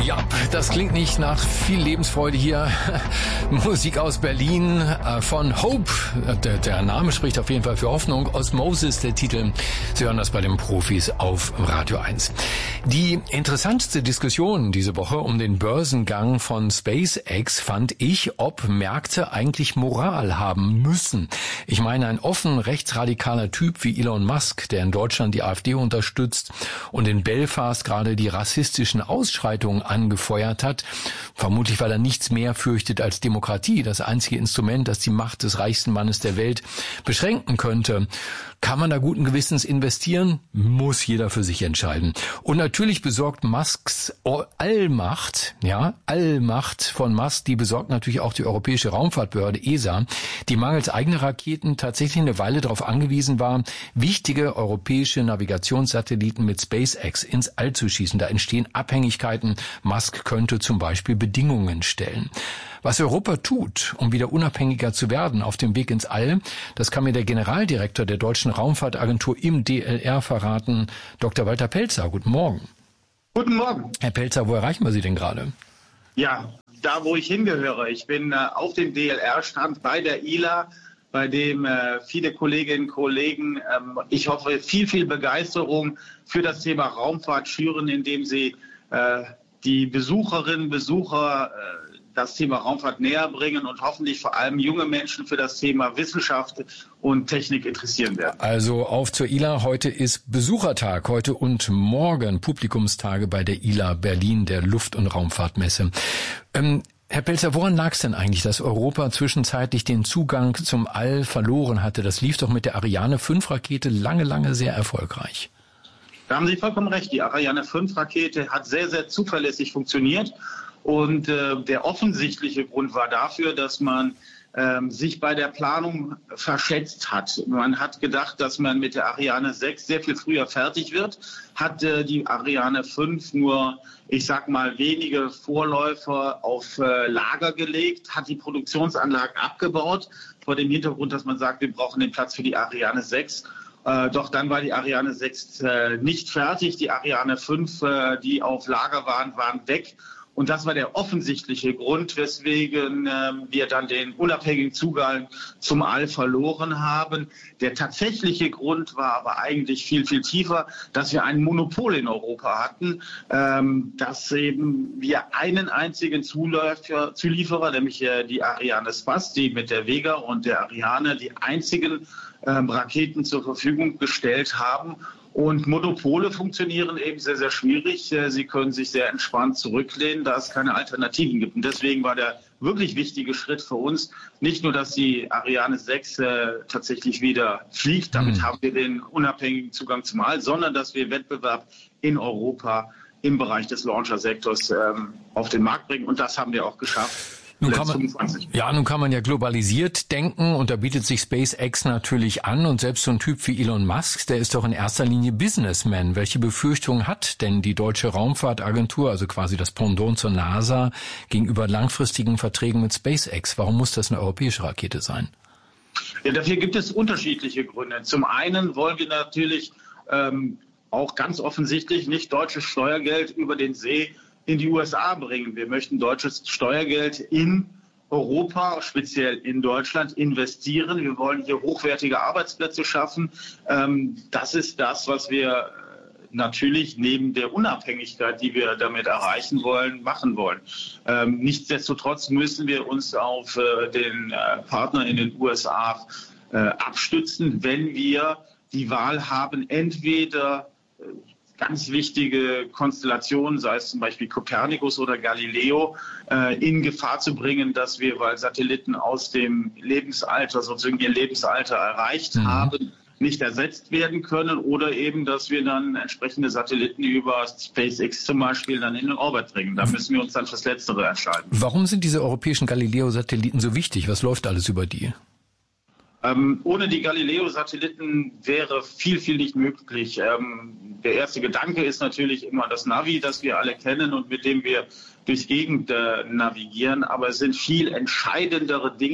Ja, das klingt nicht nach viel Lebensfreude hier. Musik aus Berlin von Hope. Der Name spricht auf jeden Fall für Hoffnung. Osmosis, der Titel. Sie hören das bei den Profis auf Radio 1. Die interessanteste Diskussion diese Woche um den Börsengang von SpaceX fand ich, ob Märkte eigentlich Moral haben müssen. Ich meine, ein offen rechtsradikaler Typ wie Elon Musk, der in Deutschland die AfD unterstützt und in Belfast gerade die rassistischen Ausschreitungen angefeuert hat, vermutlich weil er nichts mehr fürchtet als Demokratie, das einzige Instrument, das die Macht des reichsten Mannes der Welt beschränken könnte. Kann man da guten Gewissens investieren? Muss jeder für sich entscheiden. Und natürlich besorgt Musks Allmacht von Musk, die besorgt natürlich auch die Europäische Raumfahrtbehörde ESA, die mangels eigener Raketen tatsächlich eine Weile darauf angewiesen war, wichtige europäische Navigationssatelliten mit SpaceX ins All zu schießen. Da entstehen Abhängigkeiten. Musk könnte zum Beispiel Bedingungen stellen. Was Europa tut, um wieder unabhängiger zu werden auf dem Weg ins All, das kann mir der Generaldirektor der Deutschen Raumfahrtagentur im DLR verraten, Dr. Walter Pelzer. Guten Morgen. Guten Morgen. Herr Pelzer, wo erreichen wir Sie denn gerade? Ja, da wo ich hingehöre. Ich bin auf dem DLR-Stand bei der ILA, bei dem viele Kolleginnen und Kollegen, ich hoffe, viel Begeisterung für das Thema Raumfahrt schüren, indem sie die Besucherinnen und Besucher das Thema Raumfahrt näher bringen und hoffentlich vor allem junge Menschen für das Thema Wissenschaft und Technik interessieren werden. Also auf zur ILA. Heute ist Besuchertag, heute und morgen Publikumstage bei der ILA Berlin, der Luft- und Raumfahrtmesse. Herr Pelzer, woran lag es denn eigentlich, dass Europa zwischenzeitlich den Zugang zum All verloren hatte? Das lief doch mit der Ariane 5 Rakete lange sehr erfolgreich. Da haben Sie vollkommen recht. Die Ariane 5 Rakete hat sehr zuverlässig funktioniert. Und der offensichtliche Grund war dafür, dass man sich bei der Planung verschätzt hat. Man hat gedacht, dass man mit der Ariane 6 sehr viel früher fertig wird, hat die Ariane 5 nur, ich sag mal, wenige Vorläufer auf Lager gelegt, hat die Produktionsanlagen abgebaut, vor dem Hintergrund, dass man sagt, wir brauchen den Platz für die Ariane 6. Doch dann war die Ariane 6 nicht fertig. Die Ariane 5, die auf Lager waren weg. Und das war der offensichtliche Grund, weswegen wir dann den unabhängigen Zugang zum All verloren haben. Der tatsächliche Grund war aber eigentlich viel tiefer, dass wir ein Monopol in Europa hatten, dass eben wir einen einzigen Zulieferer, nämlich die Ariane Space, die mit der Vega und der Ariane die einzigen Raketen zur Verfügung gestellt haben. Und Monopole funktionieren eben sehr schwierig. Sie können sich sehr entspannt zurücklehnen, da es keine Alternativen gibt. Und deswegen war der wirklich wichtige Schritt für uns nicht nur, dass die Ariane 6 tatsächlich wieder fliegt, damit haben wir den unabhängigen Zugang zum All, sondern dass wir Wettbewerb in Europa im Bereich des Launcher-Sektors auf den Markt bringen. Und das haben wir auch geschafft. Nun kann man ja globalisiert denken und da bietet sich SpaceX natürlich an und selbst so ein Typ wie Elon Musk, der ist doch in erster Linie Businessman. Welche Befürchtungen hat denn die Deutsche Raumfahrtagentur, also quasi das Pendant zur NASA, gegenüber langfristigen Verträgen mit SpaceX? Warum muss das eine europäische Rakete sein? Ja, dafür gibt es unterschiedliche Gründe. Zum einen wollen wir natürlich auch ganz offensichtlich nicht deutsches Steuergeld über den See in die USA bringen. Wir möchten deutsches Steuergeld in Europa, speziell in Deutschland, investieren. Wir wollen hier hochwertige Arbeitsplätze schaffen. Das ist das, was wir natürlich neben der Unabhängigkeit, die wir damit erreichen wollen, machen wollen. Nichtsdestotrotz müssen wir uns auf den Partner in den USA abstützen, wenn wir die Wahl haben, entweder ganz wichtige Konstellationen, sei es zum Beispiel Copernicus oder Galileo, in Gefahr zu bringen, dass wir, weil Satelliten aus dem Lebensalter, sozusagen ihr Lebensalter erreicht haben, nicht ersetzt werden können oder eben, dass wir dann entsprechende Satelliten über SpaceX zum Beispiel dann in den Orbit bringen. Da müssen wir uns dann fürs Letztere entscheiden. Warum sind diese europäischen Galileo-Satelliten so wichtig? Was läuft alles über die? Ohne die Galileo-Satelliten wäre viel nicht möglich. Der erste Gedanke ist natürlich immer das Navi, das wir alle kennen und mit dem wir durch Gegend navigieren. Aber es sind viel entscheidendere Dinge,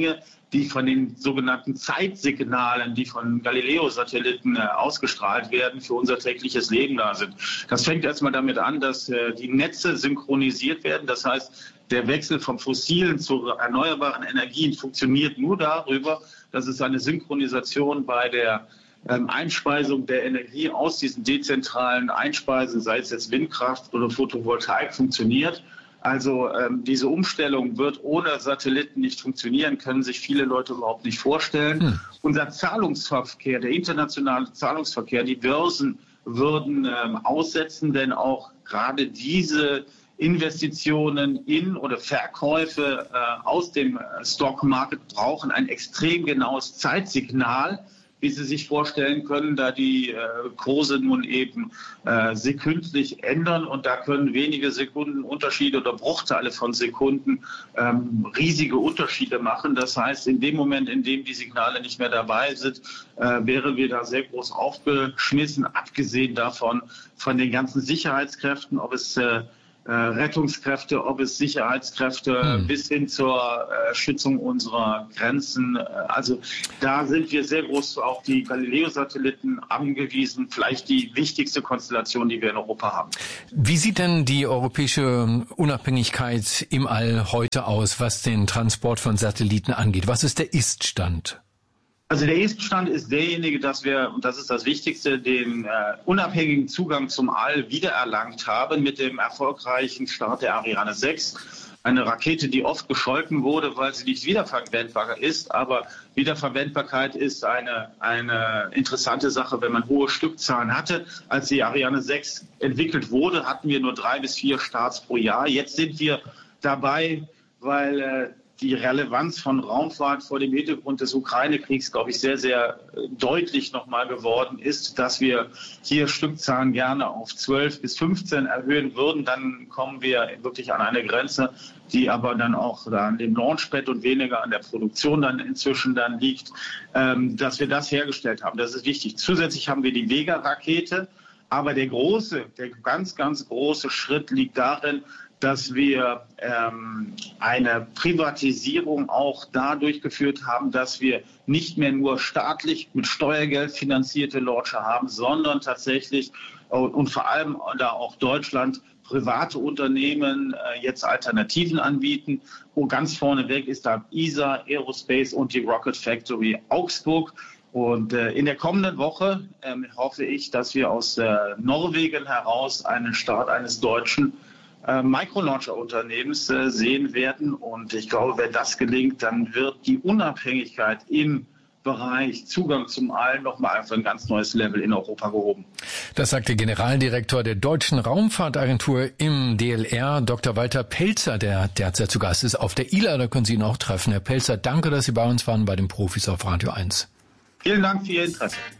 die von den sogenannten Zeitsignalen, die von Galileo-Satelliten ausgestrahlt werden, für unser tägliches Leben da sind. Das fängt erstmal damit an, dass die Netze synchronisiert werden. Das heißt, der Wechsel von fossilen zu erneuerbaren Energien funktioniert nur darüber, dass es eine Synchronisation bei der Einspeisung der Energie aus diesen dezentralen Einspeisen, sei es jetzt Windkraft oder Photovoltaik, funktioniert. Also diese Umstellung wird ohne Satelliten nicht funktionieren, können sich viele Leute überhaupt nicht vorstellen. Unser Zahlungsverkehr, der internationale Zahlungsverkehr, die Börsen würden aussetzen, denn auch gerade diese Investitionen in oder Verkäufe aus dem Stockmarket brauchen ein extrem genaues Zeitsignal, wie Sie sich vorstellen können, da die Kurse nun eben sekündlich ändern und da können wenige Sekunden Unterschiede oder Bruchteile von Sekunden riesige Unterschiede machen. Das heißt, in dem Moment, in dem die Signale nicht mehr dabei sind, wären wir da sehr groß aufgeschmissen, abgesehen davon von den ganzen Sicherheitskräften, ob es Rettungskräfte, ob es Sicherheitskräfte bis hin zur Schützung unserer Grenzen. Also da sind wir sehr groß auf die Galileo-Satelliten angewiesen. Vielleicht die wichtigste Konstellation, die wir in Europa haben. Wie sieht denn die europäische Unabhängigkeit im All heute aus, was den Transport von Satelliten angeht? Was ist der Ist-Stand? Also der Ist-Stand ist derjenige, dass wir, und das ist das Wichtigste, den unabhängigen Zugang zum All wiedererlangt haben mit dem erfolgreichen Start der Ariane 6. Eine Rakete, die oft gescholten wurde, weil sie nicht wiederverwendbar ist. Aber Wiederverwendbarkeit ist eine interessante Sache, wenn man hohe Stückzahlen hatte. Als die Ariane 6 entwickelt wurde, hatten wir nur 3 bis 4 Starts pro Jahr. Jetzt sind wir dabei, weil die Relevanz von Raumfahrt vor dem Hintergrund des Ukraine-Kriegs, glaube ich, sehr, sehr deutlich nochmal geworden ist, dass wir hier Stückzahlen gerne auf 12 bis 15 erhöhen würden. Dann kommen wir wirklich an eine Grenze, die aber dann auch an dem Launchpad und weniger an der Produktion dann inzwischen dann liegt, dass wir das hergestellt haben. Das ist wichtig. Zusätzlich haben wir die Vega-Rakete. Aber der ganz, ganz große Schritt liegt darin, dass wir eine Privatisierung auch da durchgeführt haben, dass wir nicht mehr nur staatlich mit Steuergeld finanzierte Launcher haben, sondern tatsächlich und vor allem da auch Deutschland private Unternehmen jetzt Alternativen anbieten. Und ganz vorneweg ist da ESA, Aerospace und die Rocket Factory Augsburg. Und in der kommenden Woche hoffe ich, dass wir aus Norwegen heraus einen Start eines deutschen Microlauncher-Unternehmens sehen werden. Und ich glaube, wenn das gelingt, dann wird die Unabhängigkeit im Bereich Zugang zum All nochmal auf ein ganz neues Level in Europa gehoben. Das sagt der Generaldirektor der Deutschen Raumfahrtagentur im DLR, Dr. Walter Pelzer, der derzeit zu Gast ist auf der ILA. Da können Sie ihn auch treffen. Herr Pelzer, danke, dass Sie bei uns waren bei den Profis auf Radio 1. Vielen Dank für Ihr Interesse.